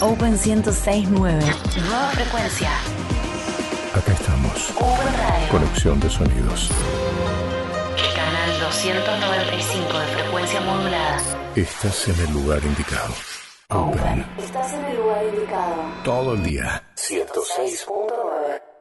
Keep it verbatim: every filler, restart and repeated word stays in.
Open ciento seis punto nueve. Nueva frecuencia. Acá estamos. Open Radio. Conexión de sonidos. Canal doscientos noventa y cinco de frecuencia modulada. Estás en el lugar indicado. Open. Estás en el lugar indicado. Todo el día. ciento seis punto nueve.